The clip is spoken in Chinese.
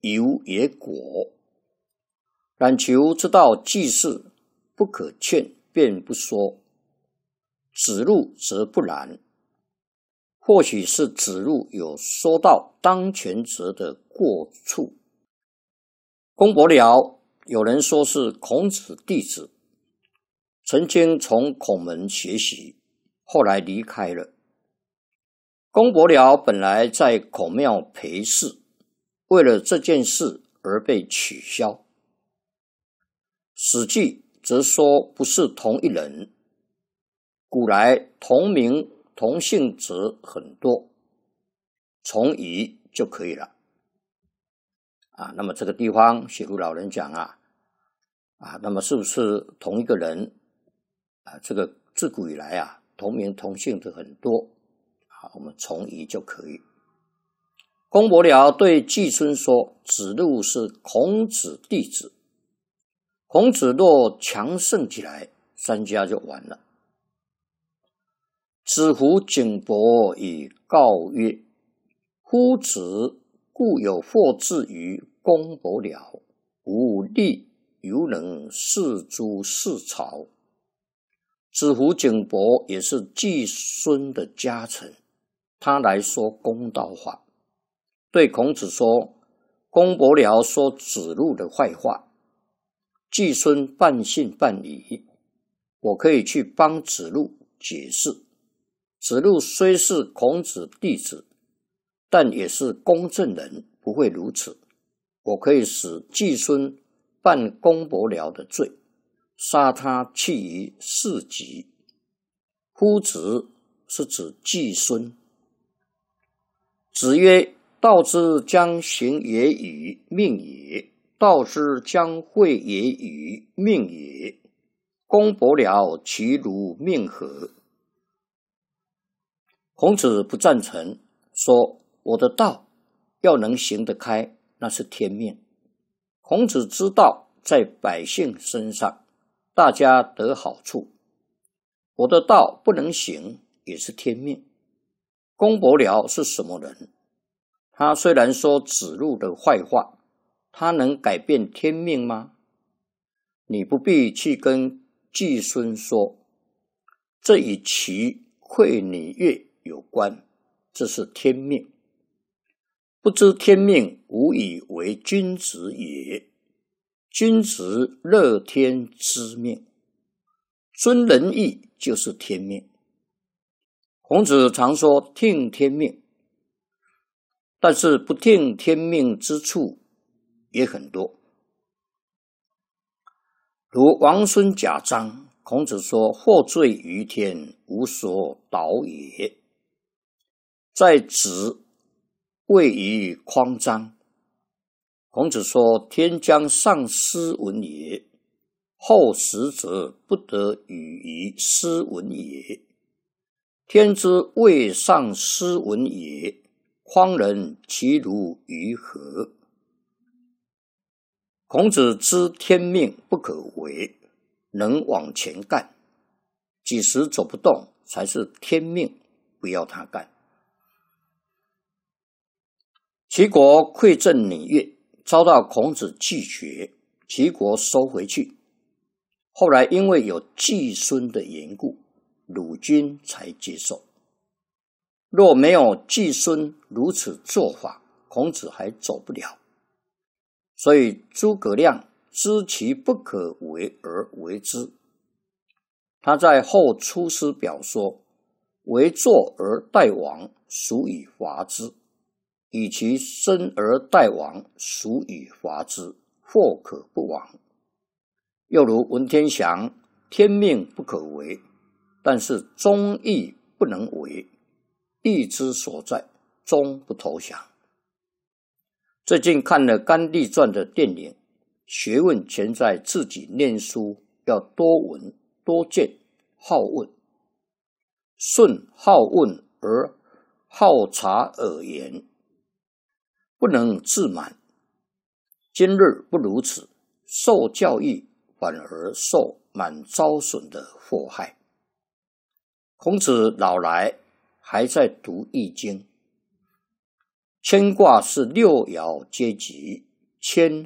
有也果。冉求知道济世不可劝，便不说。子路则不然，或许是子路有说到当权者的过处。公伯僚有人说是孔子弟子，曾经从孔门学习，后来离开了。公伯僚本来在孔庙陪侍，为了这件事而被取消。史记则说不是同一人，古来同名同姓者很多，从夷就可以了。那么这个地方写如老人讲那么是不是同一个人这个自古以来同名同姓的很多我们从夷就可以。公伯僚对季孙说，子路是孔子弟子，孔子若强盛起来，三家就完了。子胡景伯以告曰，夫子故有惑志于公伯僚，吾力犹能事诸事曹。子胡景伯也是季孙的家臣，他来说公道话，对孔子说，公伯僚说子路的坏话，季孙半信半疑，我可以去帮子路解释。子路虽是孔子弟子，但也是公正人，不会如此。我可以使季孙犯公伯僚的罪，杀他弃于市集。夫子是指季孙。子曰，道之将行也与命也，道之将会也与命也。公伯僚其如命何？孔子不赞成，说我的道要能行得开，那是天命。孔子之道在百姓身上，大家得好处。我的道不能行，也是天命。公伯僚是什么人？他虽然说子路的坏话，他能改变天命吗？你不必去跟季孙说，这与其馈你乐有关，这是天命。不知天命，无以为君子也。君子乐天知命，遵人意就是天命。孔子常说听天命，但是不听天命之处也很多。如王孙贾章，孔子说祸罪于天，无所导也。在子谓于匡章，孔子说天将上斯文也，后识者不得与于斯文也。天之未上斯文也，匡人其如于何？孔子知天命不可为，能往前干，几时走不动才是天命，不要他干。齐国馈赠礼乐，遭到孔子拒绝，齐国收回去。后来因为有季孙的缘故，鲁军才接受。若没有季孙如此做法，孔子还走不了。所以诸葛亮知其不可为而为之。他在后出师表说，为坐而待亡，孰以伐之？以其生而待亡，孰以伐之？或可不亡。又如文天祥，天命不可为，但是忠义不能为，义之所在，终不投降。最近看了甘地传的电影，学问全在自己念书，要多闻多见，好问。顺好问而好察耳言，不能自满。今日不如此，受教育反而受满遭损的祸害。孔子老来还在读易经，牵挂是六爻阶级， 迁